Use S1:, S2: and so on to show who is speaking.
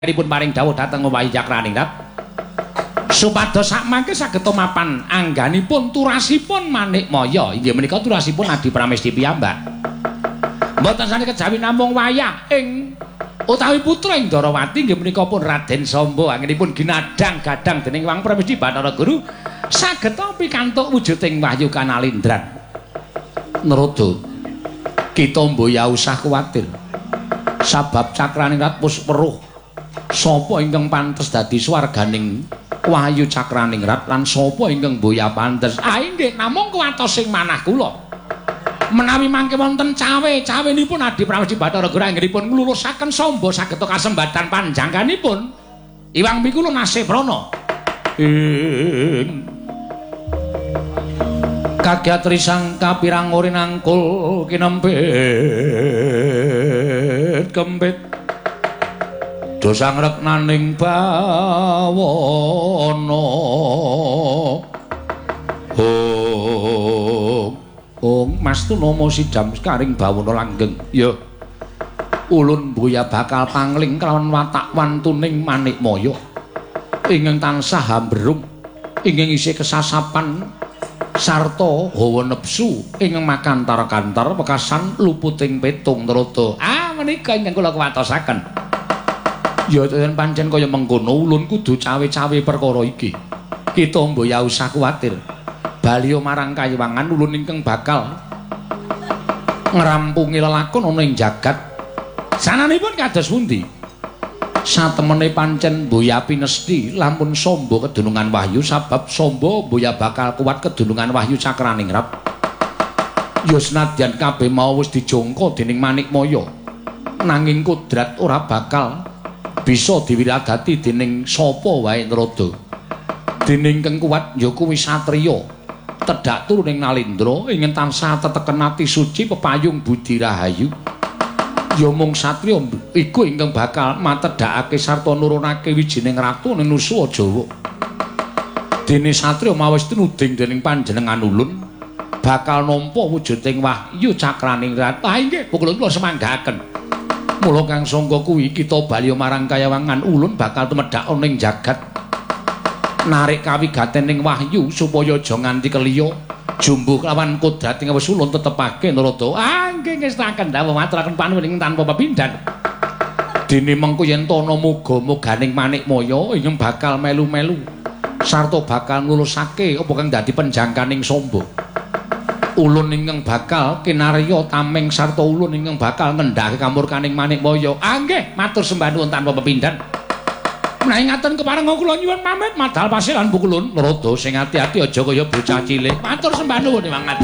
S1: Dipun paring dawuh dhateng Wayu Cakraningrat supados sakmangke saged mapan angganipun turasipun Manikmaya inggih menika turasipun Adi Pramesti piyambak mboten sami kejawi namung wayah ing utawi putra ing Darawati inggih menika pun Raden Samba anggenipun ginadang gadang dening Wang Pramesti Bathara Guru saged pikantuk wujuding wahyu kanalindran Narada kita mboya usah kuwatir sabab Cakraningrat wis weruh sapa ingkang pantes dadi swarganing Wahyu Cakraningrat lan sapa ingkang boya pantes inggih namung kuwatosing manah kula menawi mangke wonten cawe-cawenipun Adi Pramesti Bathara Guru anggenipun nglulusaken Samba saged kasembatan panjangkanipun Iwang Mikula Nasibrana Kagyatri Sangka pirang ori nangkul kinempit kempit dosang reknaning bawana Mas Tunama sidam karing bawana langgeng ya ulun mboya bakal pangling kelawan watak wantuning Manikmaya ingkang tansah hambrung ingkang isih kesasapan sarta hawa nepsu ingkang makantar-kantar pekasan luputing petung Narada menika ingkang kula kuwatosaken ya yen pancen kaya mengkono ulun kudu cawe-cawe perkara iki kita mboya usah kuwatir baliya marang kayiwangan ulun ingkang bakal ngrampungi lelakon ana ing jagat sananipun kados pundi satemene pancen mboya pinesti lampun Samba kedunungan wahyu sabab Samba mboya bakal kuat kedunungan wahyu Cakraningrat ya senadyan kabeh mau wis dijangka dening Manikmaya nanging kodrat ora bakal bisa diwiradati dening sapa wae Narada dening kang kuat ya kuwi satriya tedhak turuning Nalindra ingkang tansah teteken ati suci pepayung budi rahayu ya mung satriya iku ingkang bakal matedhakake sarta nurunake wijining ratu ning Nusa Jawa dene satriya mawis tinuding dening panjenengan ulun bakal nampa wujuding wahyu Cakraningrat inggih kula semanggaken mula kang sangka kuwi kita baliya marang kayawangan ulun bakal tumedhak ana ing jagat narik kawigatening wahyu supaya aja nganti keliya jumbuh kelawan kodrat ing wis ulun tetepake Narada nggih ngestaken dawuh maturaken panuwun tanpa pepindhan dene mengko yen ana muga-muganing Manikmaya ingkang bakal melu-melu sarta bakal nglulusake apa kang dadi penjangkaning Samba ulun ingkang bakal kinarya tameng sarta ulun ingkang bakal ngendhake kamurkaning Manikmaya nggih matur sembah nuwun tanpa pepindhan menawi ngaten keparenga kula nyuwun pamit madal pasilan bukulun Narada sing ati-ati aja kaya bocah cilik matur sembah nuwun Iwang